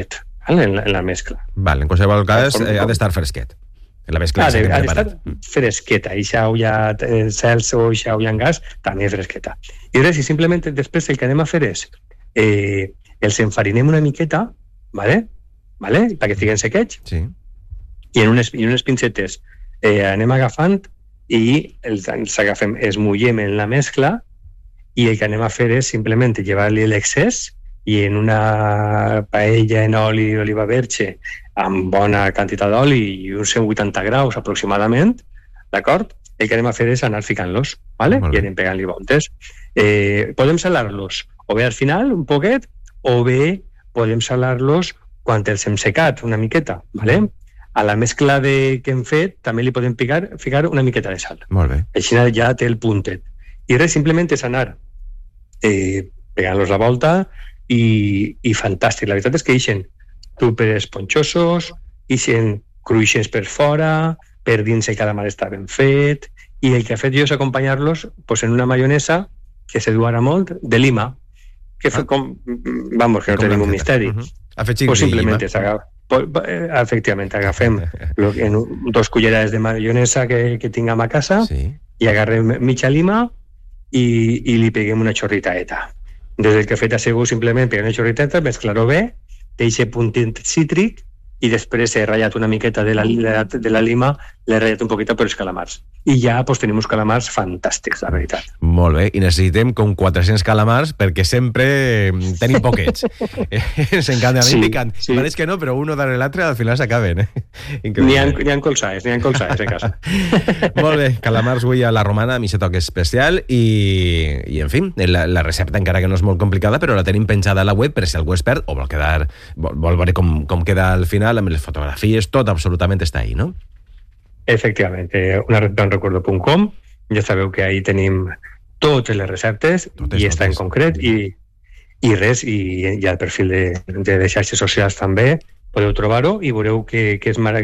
¿vale? En la mescla. Vale, en qualsevol cas ha d'estar fresquet. La mescla ha d'estar fresqueta, i això hi ha cels o això hi ha gas, també fresqueta. I res, i simplement després el que anem a fer és els enfarinem una miqueta, ¿vale? Perquè estiguen sequets, sí. I en unes pincetes anem agafant i els agafem, els mullem en la mescla, i el que anem a fer és simplement llevar-li l'excés i en una paella en oli d'oliva verge amb bona quantitat d'oli i uns 180 graus aproximadament, d'acord? El que anem a fer és anar ficant-los, ¿vale? I anem pegant-li voltes. Podem salar-los o bé al final, un poquet, o bé podem salar-los quan els hem secat una miqueta, ¿vale? A la mescla que hem fet també li podem ficar una miqueta de sal. Molt bé. Així ja té el puntet. I res, simplement és anar pegant-los la volta i fantàstic. La veritat és que ixen súper esponjosos, ixen cruixents per fora, per dins el calamar està ben fet, i el que he fet jo és acompanyar-los en una maionesa que se du ara molt, de lima, que com, vamos, que no té ningú misteri. Pues simplement efectivament agafem 2 cullerades de maionesa que tinguem a casa, i agarrem mitja lima i li peguem una xorritaeta. Des del que he fet a segur simplement pegar una xorritaeta, mesclar-ho bé, té aquest puntet cítric, i després he ratllat una miqueta de la lima, l'he ratllat un poquet per els calamars. I ja tenim uns calamars fantàstics, la veritat. Molt bé, i necessitem com 400 calamars perquè sempre tenim poquets. Ens encanta, a mi picant. Pareix que no, però uno darrere l'altre al final s'acaben. N'hi ha colzades en casa. Molt bé, calamars avui a la romana, a mi se toca especial, i en fi, la recepta encara que no és molt complicada, però la tenim penjada a la web per si algú es perd o vol veure com queda al final, amb les fotografies, tot absolutament està ahí, no? Efectivament, unareceptaenrecuerdo.com, ja sabeu que ahí tenim totes les receptes, i està en concret, i res, i al perfil de xarxes socials també podeu trobar-ho i veureu que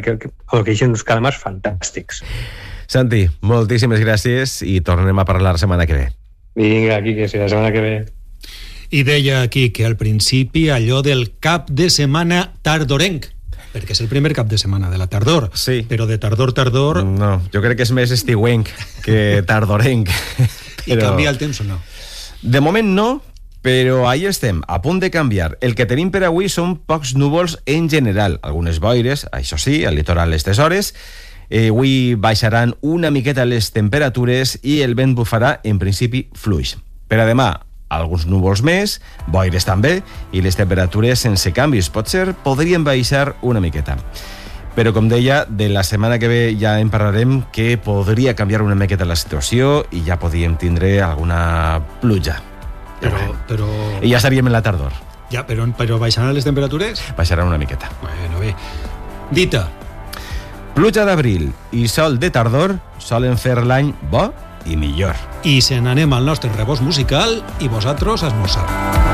eixen uns calamars fantàstics. Santi, moltíssimes gràcies i tornem a parlar la setmana que ve. Vinga, aquí que sí, la setmana que ve. I deia aquí que al principi allò del cap de setmana tardorenc, perquè és el primer cap de setmana de la tardor, sí. Però de tardor... No, jo crec que és més estiuenc que tardorenc. I canvia el temps o no? De moment no, però ahí estem, a punt de canviar. El que tenim per avui són pocs núvols en general, algunes boires, això sí, al litoral a aquestes hores. Avui baixaran una miqueta les temperatures i el vent bufarà en principi fluix. Per a demà, alguns núvols més, boires també, i les temperatures sense canvis. Potser podrien baixar una miqueta. Però, com deia, de la setmana que ve ja en parlarem, que podria canviar una miqueta la situació i ja podríem tindre alguna pluja. Però... I ja estaríem en la tardor. Ja, però baixaran les temperatures? Baixaran una miqueta. Bueno, bé. Dita. Pluja d'abril i sol de tardor solen fer l'any bo i millor. I se n'anem al nostre rebost musical i vosaltres a esmorzar.